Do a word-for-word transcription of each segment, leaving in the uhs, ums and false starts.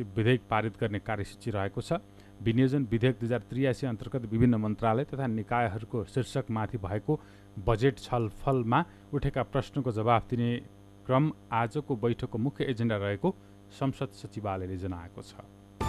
सचिव विधेयक पारित गर्ने कार्यसूची रहेको छ। विनियोजन विधेयक दुई हजार त्रियासी अन्तर्गत विभिन्न मन्त्रालय तथा निकायहरूको शीर्षकमाथि भएको बजेट छलफलमा उठेका प्रश्नको जवाफ दिने क्रम आजको बैठकको मुख्य एजेन्डा रहेको संसद सचिवालयले जनाएको छ।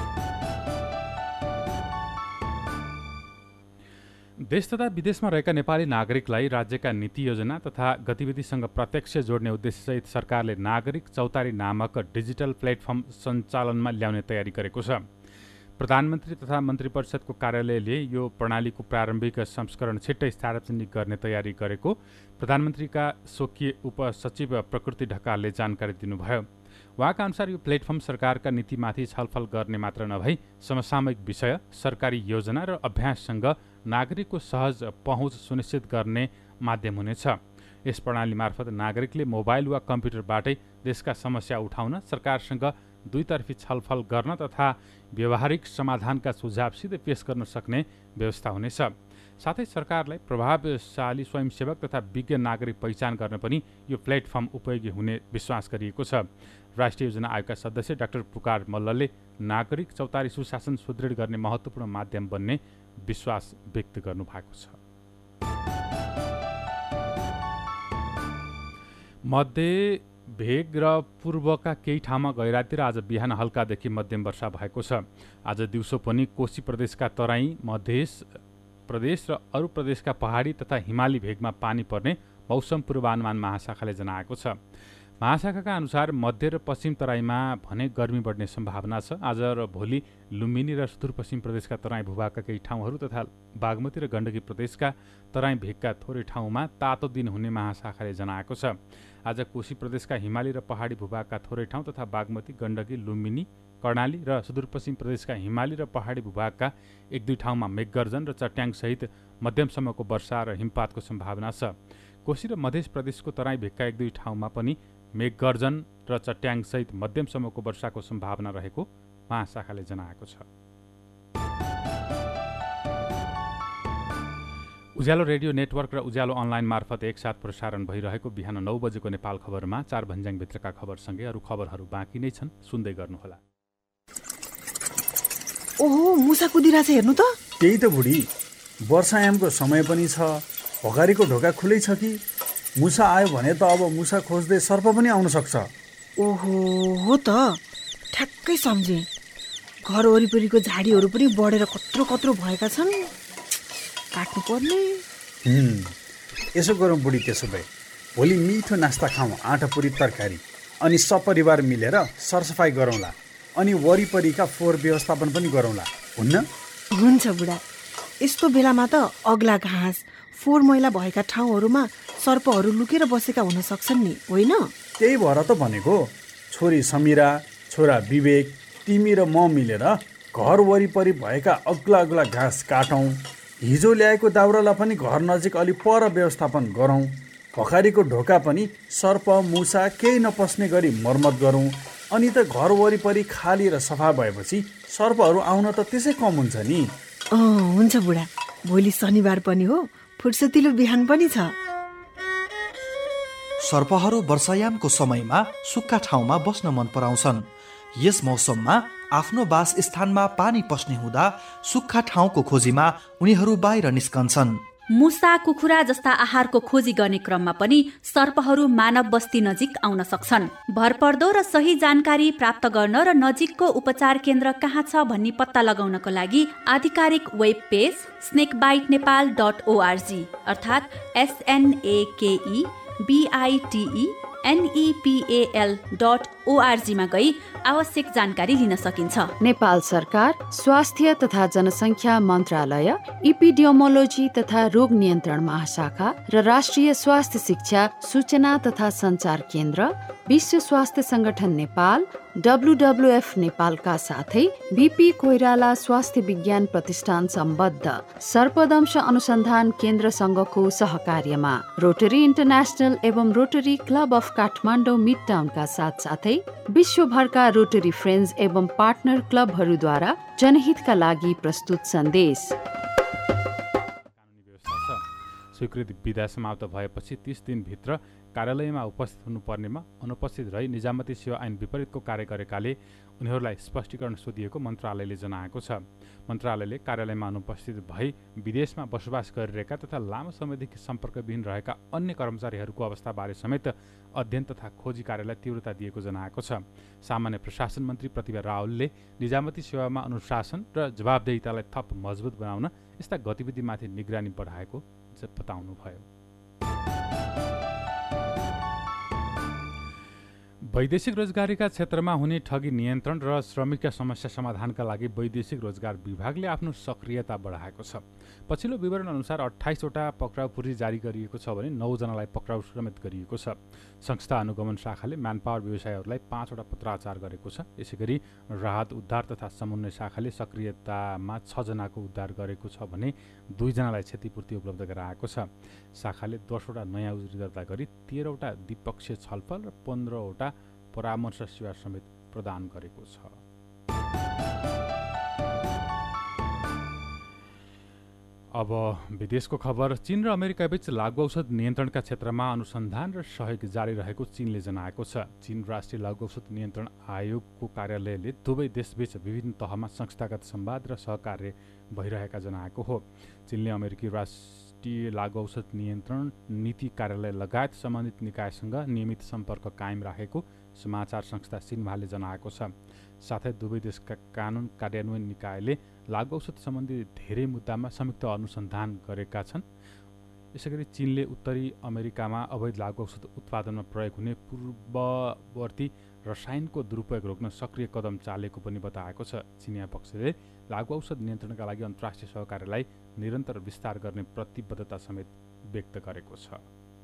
देश तथा विदेशमा रहेका नेपाली नागरिकलाई राज्यका नीति योजना तथा गतिविधिसँग प्रत्यक्ष जोड्ने उद्देश्यसहित सरकारले नागरिक चौतारी नामक डिजिटल प्लेटफर्म सञ्चालनमा ल्याउने तयारी गरेको छ। प्रधानमन्त्री तथा मन्त्री परिषदको कार्यालयले यो प्रणालीको प्रारम्भिक संस्करण छिट्टै सार्वजनिक गर्ने तयारी गरेको प्रधानमन्त्रीका स्वकीय उपसचिव प्रकृति ढकालले जानकारी दिनुभयो। उहाँका अनुसार यो प्लेटफर्म सरकारका नीतिमाथि छलफल गर्ने मात्र नभई समसामयिक विषय, सरकारी योजना र अभ्याससँग नागरिकको सहज पहुँच सुनिश्चित गर्ने माध्यम हुनेछ। यस प्रणाली मार्फत नागरिकले मोबाइल वा कम्प्युटरबाटै देशका समस्या उठाउन, सरकारसँग दुईतर्फी छलफल गर्न तथा व्यवहारिक समाधानका सुझाव सिधै पेश गर्न सक्ने व्यवस्था हुनेछ। साथै सरकारलाई प्रभावशाली स्वयंसेवक तथा विज्ञ नागरिक पहिचान गर्न पनि यो प्लेटफर्म उपयोगी हुने विश्वास गरिएको छ। राष्ट्रिय योजना आयोगका सदस्य डाक्टर पुकार मल्लले नागरिक चौतारी सुशासन सुदृढ गर्ने महत्त्वपूर्ण माध्यम बन्ने विश्वास व्यक्त गर्नु भएको छ। मध्य भेग र पूर्वका केही ठाउँमा गैराती र आज बिहान हल्कादेखि मध्यम वर्षा भएको छ। आज दिउँसो पनि कोशी प्रदेशका तराई, मध्य प्रदेश र अरू प्रदेशका पहाडी तथा हिमाली भेगमा पानी पर्ने मौसम पूर्वानुमान महाशाखाले जनाएको छ। महाशाखाका अनुसार मध्य र पश्चिम तराईमा भने गर्मी बढ्ने सम्भावना छ। आज र भोलि लुम्बिनी र सुदूरपश्चिम प्रदेशका तराई भूभागका केही ठाउँहरू तथा बागमती र गण्डकी प्रदेशका तराई भेगका थोरै ठाउँमा तातो दिन हुने महाशाखाले जनाएको छ। आज कोशी प्रदेशका हिमाली र पहाडी भूभागका थोरै ठाउँ तथा बागमती, गण्डकी, लुम्बिनी, कर्णाली र सुदूरपश्चिम प्रदेशका हिमाली र पहाडी भूभागका एक दुई ठाउँमा मेघगर्जन र चट्याङसहित मध्यमसम्मको वर्षा र हिमपातको सम्भावना छ। कोशी र मध्य प्रदेशको तराई भेगका एक दुई ठाउँमा पनि मेघगर्जन र चट्याङसहित मध्यमसम्मको वर्षाको सम्भावना रहेको महाशाखाले जनाएको छ। उज्यालो रेडियो नेटवर्क र उज्यालो अनलाइन मार्फत एकसाथ प्रसारण भइरहेको बिहान नौ बजेको नेपाल खबरमा चार भन्ज्याङभित्रका खबरसँगै अरू खबरहरू बाँकी नै छन्, सुन्दै गर्नुहोला। ओहो, मुसा कुदिरहेछ हेर्नु त। त्यही त बुढी, वर्षायामको समय पनि छ, भोकारीको ढोका खुलै छ कि मुसा आयो भने त अब मुसा खोज्दै सर्प पनि आउन सक्छ। ओहो, हो त, ठ्याक्कै सम्झे। घर वरिपरिको झाडीहरू पनि बढेर कत्रो कत्रो भएका छन्, काट्नु पर्ने। यसो गरौँ बुढी, त्यसो भए भोलि मिठो नास्ता खाउँ, आँटा पुरी तरकारी, अनि सपरिवार मिलेर सरसफाइ गरौँला, अनि वरिपरिका फोहोर व्यवस्थापन पनि गरौँला, हुन्न? हुन्छ बुढा, यस्तो बेलामा त अग्ला घाँस, फोहोर मैला भएका ठाउँहरूमा सर्पहरू लुकेर बसेका हुन सक्छन् नि, होइन? त्यही भएर त भनेको, छोरी समीरा, छोरा विवेक, तिमी र म मिलेर घर वरिपरि भएका अग्ला अग्ला घाँस काटौँ, हिजो ल्याएको दाउरालाई पनि घर नजिक अलि पर व्यवस्थापन गरौँ, भोकारीको ढोका पनि सर्प मुसा केही नपस्ने गरी मर्मत गरौँ, अनि त घर वरिपरि खाली र सफा भएपछि सर्पहरू आउन त त्यसै कम हुन्छ नि। अँ, हुन्छ बुढा, भोलि शनिबार पनि हो, फुर्सदिलो बिहान पनि छ। सर्पहरू वर्षायामको समयमा सुक्खा ठाउँमा बस्न मन पराउँछन्। यस मौसममा आफ्नो वासस्थानमा पानी पस्ने हुँदा सुक्खा ठाउँको खोजीमा उनीहरू बाहिर निस्कन्छन्। मुसा, कुखुरा जस्ता आहारको खोजी गर्ने क्रममा पनि सर्पहरू मानव बस्ती नजिक आउन सक्छन्। भरपर्दो र सही जानकारी प्राप्त गर्न र नजिकको उपचार केन्द्र कहाँ छ भन्ने पत्ता लगाउनको लागि आधिकारिक web page स्नेकबाइट Nepal dot ORG अर्थात् एसएनएकेई बिआइटिई एनइपिएल डट ओआरजीमा गई आवश्यक जानकारी लिन सकिन्छ। नेपाल सरकार स्वास्थ्य तथा जनसङ्ख्या मन्त्रालय, इपिडियोमोलोजी तथा रोग नियन्त्रण महाशाखा र राष्ट्रिय स्वास्थ्य शिक्षा सूचना तथा सञ्चार केन्द्र, विश्व स्वास्थ्य संगठन नेपाल, डब्लुडब्लुएफ नेपालका साथै बीपी कोइराला स्वास्थ्य विज्ञान प्रतिष्ठान सम्बद्ध सर्पदंश अनुसन्धान केन्द्रसँगको सहकार्यमा रोटरी इन्टरनेसनल एवं rotary club of Kathmandu mid टाउनका साथसाथै विश्वभरका रोटरी फ्रेन्ड्स एवं पार्टनर क्लबहरूद्वारा जनहितका लागि प्रस्तुत सन्देश। स्वीकृत बिदा समाप्त भएपछि तीस दिनभित्र कार्यालयमा उपस्थित हुनुपर्नेमा अनुपस्थित रही निजामती सेवा ऐन विपरीतको कार्य गरेकाले उनीहरूलाई स्पष्टीकरण सोधिएको मन्त्रालयले जनाएको छ। मन्त्रालयले कार्यालयमा अनुपस्थित भई विदेशमा बसोबास गरिरहेका तथा लामो समयदेखि सम्पर्कविहीन रहेका अन्य कर्मचारीहरूको अवस्थाबारे समेत अध्ययन तथा खोजी कार्यलाई तीव्रता दिएको जनाएको छ। सामान्य प्रशासन मन्त्री प्रतिभा रावलले निजामती सेवामा अनुशासन र जवाबदेहितालाई थप मजबुत बनाउन यस्ता गतिविधिमाथि निगरानी बढाएको बताउनुभयो। वैदेशिक रोजगारीका क्षेत्रमा हुने ठगी नियन्त्रण र श्रमिकका समस्या समाधानका लागि वैदेशिक रोजगार विभागले आफ्नो सक्रियता बढाएको छ। पछिल्लो विवरण अनुसार अठाइसवटा पक्राउ पूर्जी जारी गरिएको छ भने नौजनालाई पक्राउ समेत गरिएको छ। संस्था अनुगमन शाखाले म्यानपावर व्यवसायहरूलाई पाँचवटा पत्राचार गरेको छ। यसैगरी राहत उद्धार तथा समन्वय शाखाले सक्रियतामा छजनाको उद्धार गरेको छ भने दुईजनालाई क्षतिपूर्ति उपलब्ध गराएको छ। शाखाले दसवटा नयाँ उजुरी दर्ता गरी तेह्रवटा द्विपक्षीय छलफल र पन्ध्रवटा परामर्श सेवा समेत प्रदान गरेको छ। अब विदेशको खबर। चीन र अमेरिका बीच लागू औषध नियन्त्रणका क्षेत्रमा अनुसन्धान र सहयोग जारी रहेको चीनले जनाएको छ। चीन राष्ट्रिय लागू औषध नियन्त्रण आयोगको कार्यालयले दुवै देशबीच विभिन्न तहमा संस्थागत संवाद र सहकार्य भइरहेका जनाएको हो। चीनले अमेरिकी राष्ट्रिय लागू औषध नियन्त्रण नीति कार्यालय लगायत सम्बन्धित निकायसँग नियमित सम्पर्क कायम राखेको समाचार संस्था सिन्ह्वाले जनाएको छ। साथै दुवै देशका कानुन कार्यान्वयन निकायले लागू औषध सम्बन्धी धेरै मुद्दामा संयुक्त अनुसन्धान गरेका छन्। यसैगरी चीनले उत्तरी अमेरिकामा अवैध लागू औषध उत्पादनमा प्रयोग हुने पूर्ववर्ती रसायनको दुरुपयोग रोक्न सक्रिय कदम चालेको पनि बताएको छ। चिनिया पक्षले लागू औषध नियन्त्रणका लागि अन्तर्राष्ट्रिय सहकार्यलाई निरन्तर विस्तार गर्ने प्रतिबद्धता समेत व्यक्त गरेको छ।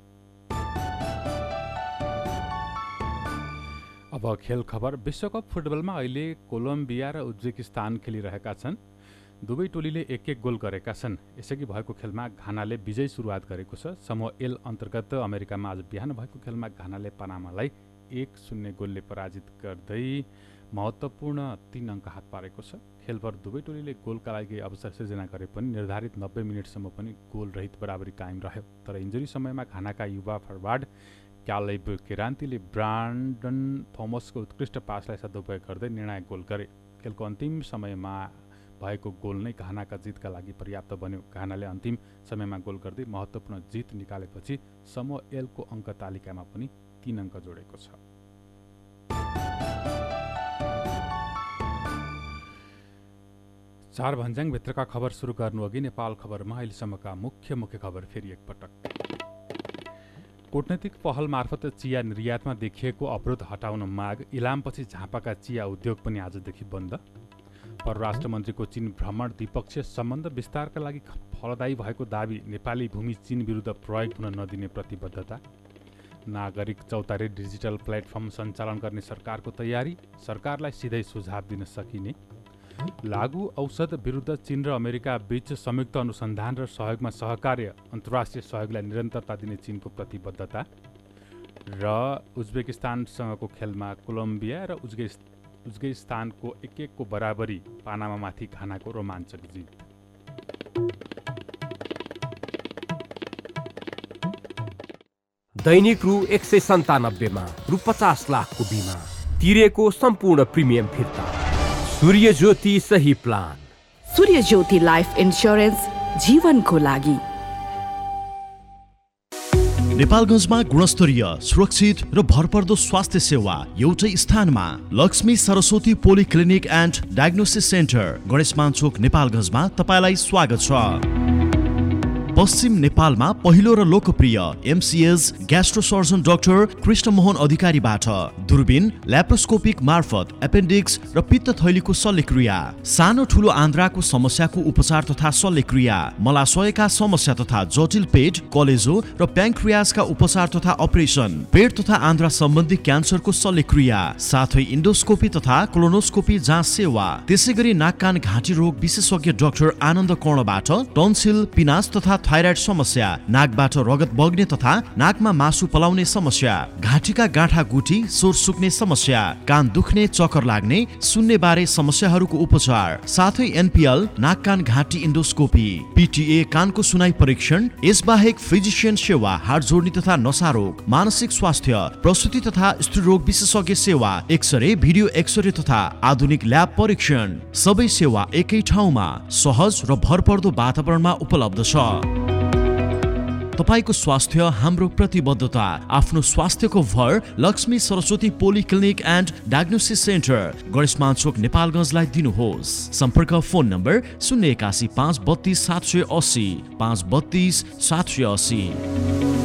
अब खेल खबर। विश्वकप फुटबलमा अहिले कोलम्बिया र उज्बेकिस्तान खेलिरहेका छन्। दुवै टोलीले एक एक गोल गरेका छन्। यसअघि भएको खेलमा घानाले विजयी सुरुवात गरेको छ। समूह एल अन्तर्गत अमेरिकामा आज बिहान भएको खेलमा घानाले पनामालाई एक शून्य गोलले पराजित गर्दै महत्त्वपूर्ण तीन अङ्क हात पारेको छ। खेलभर दुवै टोलीले गोलका लागि अवसर सिर्जना गरे पनि निर्धारित नब्बे मिनटसम्म पनि गोल रहित बराबरी कायम रह्यो। तर इन्जुरी समयमा घानाका युवा फरवार्ड क्यालेब केरान्तीले ब्रान्डन थोमसको उत्कृष्ट पासलाई सदुपयोग गर्दै निर्णायक गोल गरे। खेलको अन्तिम समयमा भएको गोल नै घानाका जितका लागि पर्याप्त बन्यो। घानाले अन्तिम समयमा गोल गर्दै महत्त्वपूर्ण जित निकालेपछि समूह एलको अङ्क तालिकामा पनि तीन अङ्क जोडेको छ। चार भन्ज्याङभित्रका खबर सुरु गर्नुअघि नेपाल खबरमा अहिलेसम्मका मुख्य मुख्य खबर फेरि एकपटक। कूटनैतिक पहल मार्फत चिया निर्यातमा देखिएको अवरोध हटाउन माग। इलामपछि झापाका चिया उद्योग पनि आजदेखि बन्द। परराष्ट्र मन्त्रीको चीन भ्रमण। द्विपक्षीय सम्बन्ध विस्तारका लागि फलदायी भएको दावी। नेपाली भूमि चीन विरुद्ध प्रयोग हुन नदिने प्रतिबद्धता। नागरिक चौतारी डिजिटल प्लेटफर्म सञ्चालन गर्ने सरकारको तयारी। सरकारलाई सिधै सुझाव दिन सकिने। लागू औषध विरुद्ध चीन र अमेरिका बीच संयुक्त अनुसन्धान र सहयोगमा सहकार्य। अन्तर्राष्ट्रिय सहयोगलाई निरन्तरता दिने चीनको प्रतिबद्धता। र उज्बेकिस्तानसँगको खेलमा कोलम्बिया र उज्बेकिस्तानको एक एकको बराबरी। पानामामाथि घानाको रोमाञ्चक जित। दैनिक रु एक सय सन्तानब्बेमा रु पचास लाखको बिमा तिरेको सम्पूर्ण प्रिमियम फिर्ता। सूर्य ज्योति सही प्लान। सूर्य ज्योति लाइफ इन्स्योरेन्स जीवनको लागि। नेपालगञ्जमा गुणस्तरीय, सुरक्षित र भरपर्दो स्वास्थ्य सेवा एउटै स्थानमा। Lakshmi Saraswati polyclinic and diagnosis centre, Ganeshman चोक, नेपालगञ्जमा तपाईलाई स्वागत छ। पश्चिम नेपालमा पहिलो र लोकप्रिय MCS gastro surgeon doctor Krishnamohan अधिकारीबाट दूरबीन, ल्याप्रोस्कोपिक मार्फत एपेन्डिक्स र पित्त थैलीको शल्यक्रिया, सानो ठुलो आन्द्राको समस्याको उपचार तथा शल्यक्रिया, मलाशयका समस्या तथा जटिल पेट, कलेजो र प्याङ्क्रियासका उपचार तथा अपरेसन, पेट तथा आन्द्रा सम्बन्धी क्यान्सरको शल्यक्रिया, साथै इन्डोस्कोपी तथा कोलोनोस्कोपी जाँच सेवा। त्यसैगरी नाक कान घाँटी रोग विशेषज्ञ डाक्टर आनन्द कर्णबाट टन्सिल, पिनास तथा थाइराइड समस्या, नाकबाट रगत बग्ने तथा नाकमा मासु पलाउने समस्या, घाँटीका गाँठा गुठी, स्वर सुक्ने समस्या, कान दुख्ने, चक्कर लाग्ने, सुन्ने बारे समस्याहरूको उपचार, साथै एनपीएल नाक कान घाँटी इन्डोस्कोपी, पीटीए कानको सुनाइ परीक्षण, यसबाहेक फिजिसियन सेवा, हाड जोड्ने तथा नसा रोग, मानसिक स्वास्थ्य, प्रसुति तथा स्त्री रोग विशेषज्ञ सेवा, एक्सरे, भिडियो एक्सरे तथा आधुनिक ल्याब परीक्षण, सबै सेवा एकै ठाउँमा सहज र भरपर्दो वातावरणमा उपलब्ध छ। तपाईको स्वास्थ्य हाम्रो प्रतिबद्धता। आफ्नो स्वास्थ्यको भर Lakshmi Saraswati polyclinic and diagnosis centre Ganeshman चोक नेपालगञ्जलाई दिनुहोस्। सम्पर्क फोन नम्बर शून्य एकासी पाँच बत्तीस सात सय अस्सी पाँच बत्तीस सात सय अस्सी।